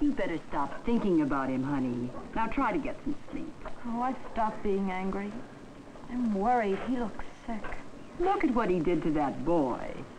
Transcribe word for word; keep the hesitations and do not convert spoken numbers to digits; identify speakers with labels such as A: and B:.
A: You better stop thinking about him, honey. Now try to get some sleep.
B: Oh, I've stopped being angry. I'm worried. He looks sick.
A: Look at what he did to that boy.